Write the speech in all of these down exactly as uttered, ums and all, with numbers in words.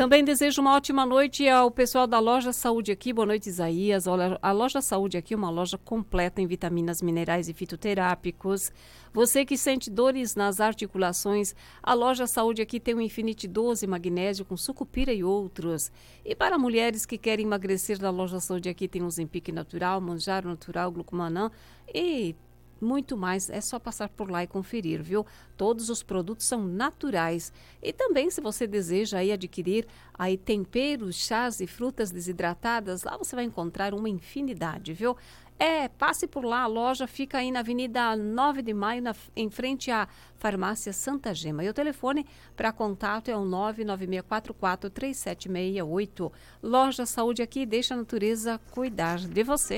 Também desejo uma ótima noite ao pessoal da Loja Saúde aqui. Boa noite, Isaías. Olha, a Loja Saúde aqui é uma loja completa em vitaminas, minerais e fitoterápicos. Você que sente dores nas articulações, a Loja Saúde aqui tem o Infinity doze magnésio com sucupira e outros. E para mulheres que querem emagrecer, da Loja Saúde aqui tem o Zempic natural, Manjaro natural, Glucomanã e muito mais. É só passar por lá e conferir, viu? Todos os produtos são naturais. E também, se você deseja aí adquirir aí temperos, chás e frutas desidratadas, lá você vai encontrar uma infinidade, viu? É, passe por lá, a loja fica aí na Avenida nove de maio, na, em frente à Farmácia Santa Gema. E o telefone para contato é o nove nove seis quatro quatro três sete seis oito. Loja Saúde aqui, deixa a natureza cuidar de você.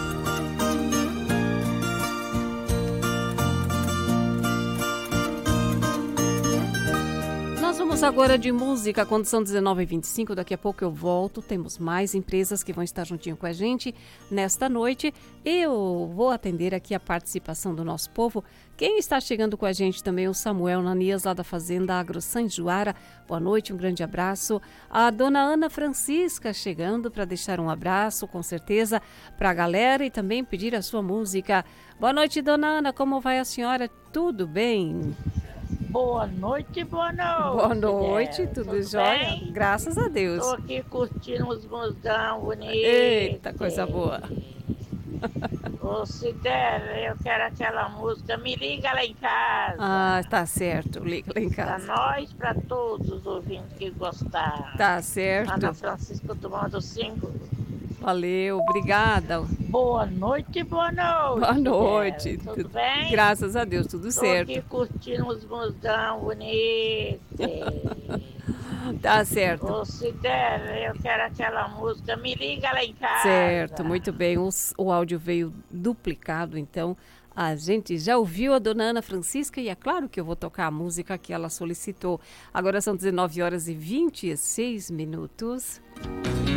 Nós vamos agora de música, quando são dezenove e vinte e cinco, daqui a pouco eu volto, temos mais empresas que vão estar juntinho com a gente nesta noite. Eu vou atender aqui a participação do nosso povo. Quem está chegando com a gente também é o Samuel Nanias, lá da Fazenda Agro Sanjuara. Boa noite, um grande abraço. A dona Ana Francisca chegando para deixar um abraço, com certeza, para a galera e também pedir a sua música. Boa noite, dona Ana, como vai a senhora? Tudo bem? Boa noite, boa noite. Boa noite, tudo, tudo jóia? bem? Graças a Deus. Estou aqui curtindo os musgão bonitos. Eita, coisa boa. Ô, Cidélia, eu quero aquela música, me liga lá em casa. Ah, tá certo, liga lá em Pra casa. nós, pra todos os ouvintes que gostaram. Tá certo. Ana Francisca tomando cinco. Valeu, obrigada. Boa noite, boa noite. Boa noite. Cidélia. Tudo bem? Graças a Deus, tudo Estou certo. aqui curtindo os musgão bonitos. Tá certo. Ô, Cidélia, eu quero aquela música, me liga lá em casa. Certo, muito bem. O, o áudio veio duplicado, então a gente já ouviu a dona Ana Francisca e é claro que eu vou tocar a música que ela solicitou. Agora são dezenove horas e vinte e seis minutos.